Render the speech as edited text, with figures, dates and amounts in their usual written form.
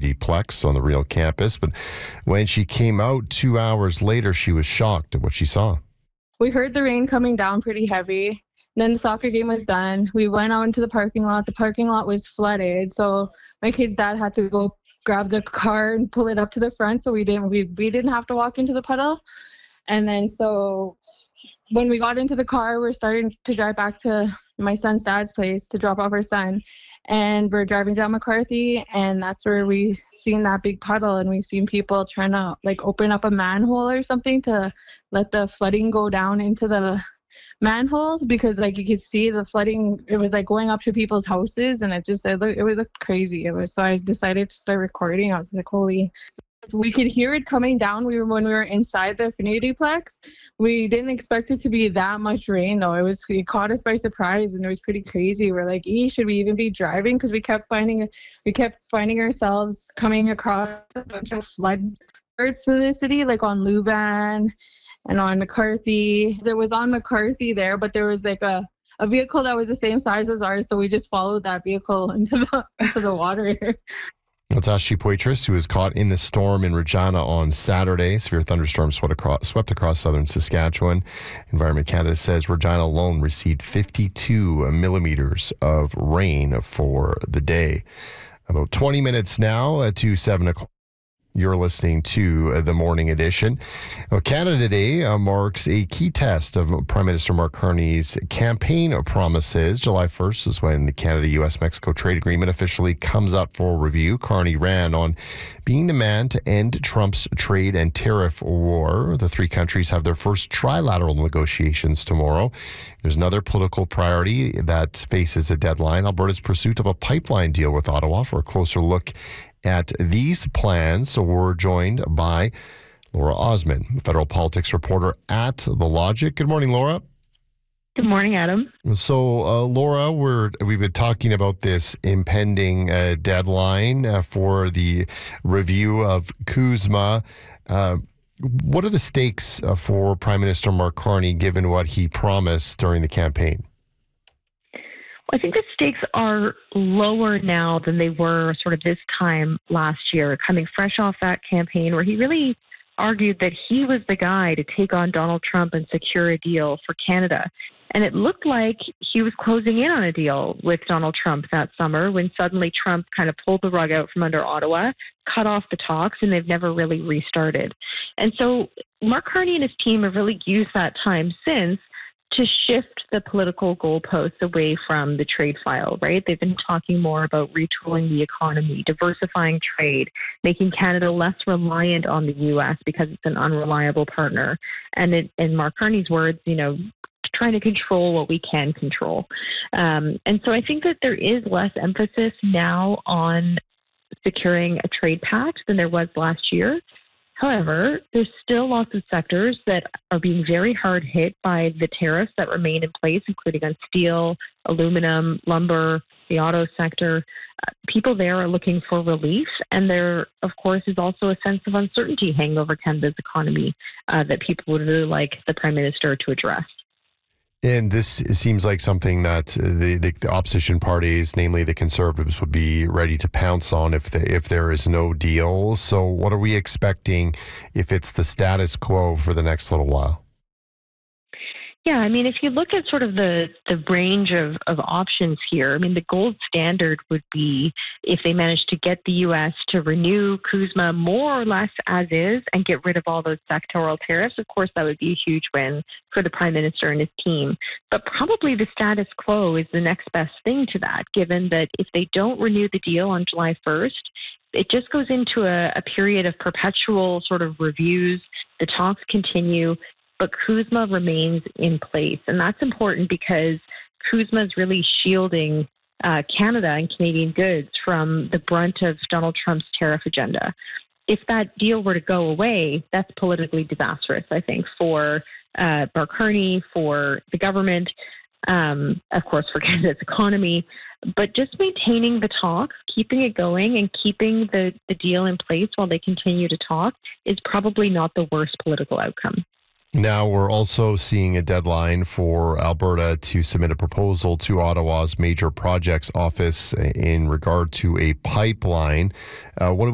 Plex on the Real campus. But when she came out 2 hours later, she was shocked at what she saw. We heard the rain coming down pretty heavy. Then the soccer game was done. We went out into the parking lot. The parking lot was flooded. So my kid's dad had to go grab the car and pull it up to the front. So we didn't have to walk into the puddle. And then so when we got into the car, we're starting to drive back to my son's dad's place to drop off our son. And we're driving down McCarthy, and that's where we seen that big puddle, and we've seen people trying to open up a manhole or something to let the flooding go down into the manholes, because you could see the flooding. It was going up to people's houses, and it looked crazy. So I decided to start recording. I was like, holy. We could hear it coming down. When we were inside the Affinity Plex. We didn't expect it to be that much rain, though. It caught us by surprise, and it was pretty crazy. We're like, should we even be driving? Because we kept finding ourselves coming across a bunch of flood parts of the city, on Luban and on McCarthy. It was on McCarthy there, but there was a vehicle that was the same size as ours, so we just followed that vehicle into the water. That's Ashley Poitras, who was caught in the storm in Regina on Saturday. Severe thunderstorms swept across southern Saskatchewan. Environment Canada says Regina alone received 52 millimeters of rain for the day. About 20 minutes now to 7 o'clock. You're listening to the Morning Edition. Well, Canada Day marks a key test of Prime Minister Mark Carney's campaign promises. July 1st is when the Canada-US-Mexico trade agreement officially comes up for review. Carney ran on being the man to end Trump's trade and tariff war. The three countries have their first trilateral negotiations tomorrow. There's another political priority that faces a deadline: Alberta's pursuit of a pipeline deal with Ottawa. For a closer look at these plans, so we're joined by Laura Osman, federal politics reporter at The Logic. Good morning, Laura. Good morning, Adam. So, Laura, we've been talking about this impending deadline for the review of CUSMA. What are the stakes for Prime Minister Mark Carney, given what he promised during the campaign? I think the stakes are lower now than they were sort of this time last year, coming fresh off that campaign where he really argued that he was the guy to take on Donald Trump and secure a deal for Canada. And it looked like he was closing in on a deal with Donald Trump that summer when suddenly Trump kind of pulled the rug out from under Ottawa, cut off the talks, and they've never really restarted. And so Mark Carney and his team have really used that time since to shift the political goalposts away from the trade file, right? They've been talking more about retooling the economy, diversifying trade, making Canada less reliant on the U.S. because it's an unreliable partner. And in Mark Carney's words, trying to control what we can control. And so I think that there is less emphasis now on securing a trade pact than there was last year. However, there's still lots of sectors that are being very hard hit by the tariffs that remain in place, including on steel, aluminum, lumber, the auto sector. People there are looking for relief, and there, of course, is also a sense of uncertainty hanging over Canada's economy that people would really like the Prime Minister to address. And this seems like something that the opposition parties, namely the Conservatives, would be ready to pounce on if there is no deal. So what are we expecting if it's the status quo for the next little while? Yeah, I mean, if you look at sort of the range of options here, I mean, the gold standard would be if they manage to get the U.S. to renew CUSMA more or less as is and get rid of all those sectoral tariffs. Of course, that would be a huge win for the Prime Minister and his team. But probably the status quo is the next best thing to that, given that if they don't renew the deal on July 1st, it just goes into a period of perpetual sort of reviews. The talks continue, but CUSMA remains in place. And that's important because CUSMA is really shielding Canada and Canadian goods from the brunt of Donald Trump's tariff agenda. If that deal were to go away, that's politically disastrous, I think, for Mark Carney, for the government, of course, for Canada's economy. But just maintaining the talks, keeping it going, and keeping the deal in place while they continue to talk is probably not the worst political outcome. Now we're also seeing a deadline for Alberta to submit a proposal to Ottawa's Major Projects Office in regard to a pipeline. What